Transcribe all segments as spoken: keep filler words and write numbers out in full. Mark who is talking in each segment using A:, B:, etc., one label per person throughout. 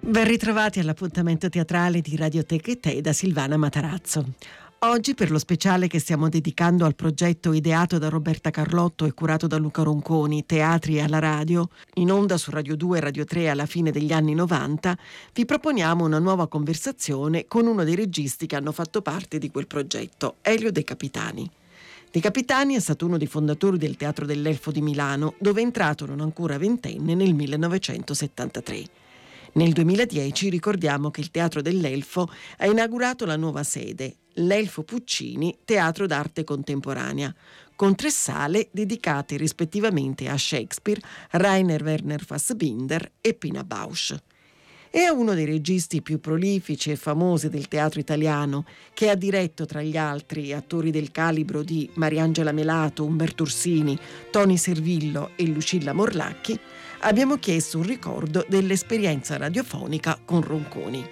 A: Ben ritrovati all'appuntamento teatrale di Radioteca e Te da Silvana Matarazzo. Oggi, per lo speciale che stiamo dedicando al progetto ideato da Roberta Carlotto e curato da Luca Ronconi, Teatri alla radio, in onda su Radio due e Radio tre alla fine degli anni novanta, vi proponiamo una nuova conversazione con uno dei registi che hanno fatto parte di quel progetto, Elio De Capitani. De Capitani è stato uno dei fondatori del Teatro dell'Elfo di Milano, dove è entrato non ancora ventenne nel millenovecentosettantatré. Nel duemiladieci ricordiamo che il Teatro dell'Elfo ha inaugurato la nuova sede, l'Elfo Puccini Teatro d'Arte Contemporanea, con tre sale dedicate rispettivamente a Shakespeare, Rainer Werner Fassbinder e Pina Bausch. È uno dei registi più prolifici e famosi del teatro italiano, che ha diretto tra gli altri attori del calibro di Mariangela Melato, Umberto Ursini, Toni Servillo e Lucilla Morlacchi. Abbiamo chiesto un ricordo dell'esperienza radiofonica con Ronconi.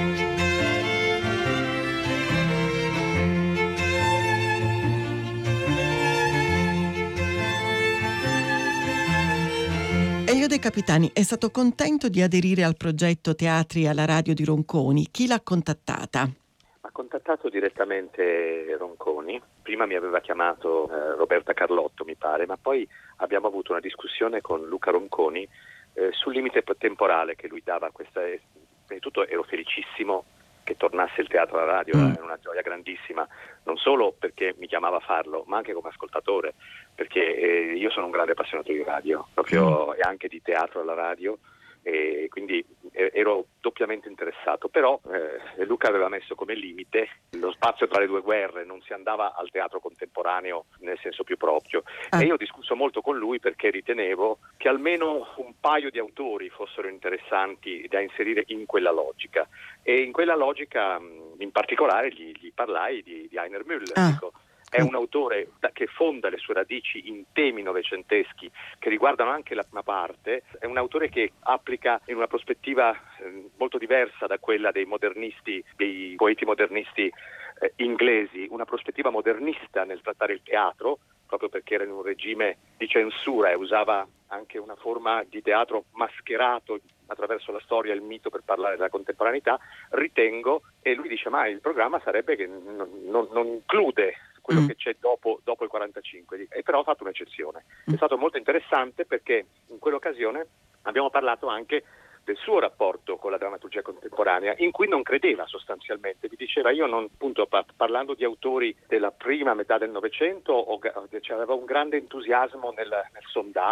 A: Elio De Capitani è stato contento di aderire al progetto Teatri alla radio di Ronconi. Chi l'ha contattata?
B: Ha contattato direttamente Ronconi. Prima mi aveva chiamato eh, Roberta Carlotto, mi pare, ma poi abbiamo avuto una discussione con Luca Ronconi eh, sul limite temporale che lui dava a questa. Prima di tutto ero felicissimo che tornasse il teatro alla radio,
A: Mm.
B: era una gioia grandissima, non solo perché mi chiamava a farlo, ma anche come ascoltatore, perché eh, io sono un grande appassionato di radio, proprio e anche di teatro alla radio, e quindi eh, ero doppiamente interessato. Però eh, Luca aveva messo come limite lo spazio tra le due guerre, non si andava al teatro contemporaneo nel senso più proprio.
A: Ah.
B: E io ho discusso molto con lui perché ritenevo che almeno un paio di autori fossero interessanti da inserire in quella logica, e in quella logica in particolare gli, gli parlai di, di Heiner Müller.
A: Ah.
B: Dico, è un autore che fonda le sue radici in temi novecenteschi che riguardano anche la prima parte, è un autore che applica in una prospettiva eh, molto diversa da quella dei modernisti, dei poeti modernisti eh, inglesi, una prospettiva modernista nel trattare il teatro, proprio perché era in un regime di censura e usava anche una forma di teatro mascherato attraverso la storia e il mito per parlare della contemporaneità. Ritengo, e lui dice, ma il programma sarebbe che non, non, non include quello
A: Mm.
B: che c'è dopo, dopo il quarantacinque, e però ho fatto un'eccezione. È stato molto interessante perché in quell'occasione abbiamo parlato anche del suo rapporto con la drammaturgia contemporanea, in cui non credeva sostanzialmente. Mi diceva, io non, appunto, par- parlando di autori della prima metà del Novecento, ho, cioè, avevo un grande entusiasmo nel, nel sondaggio,